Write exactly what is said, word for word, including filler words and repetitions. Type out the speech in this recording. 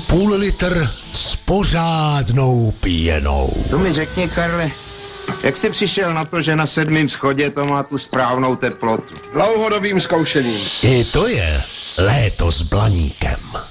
půl litr s pořádnou pěnou. To mi řekni, Karle, jak jsi přišel na to, že na sedmém schodě to má tu správnou teplotu? Dlouhodobým zkoušením. I to je léto s Blaníkem.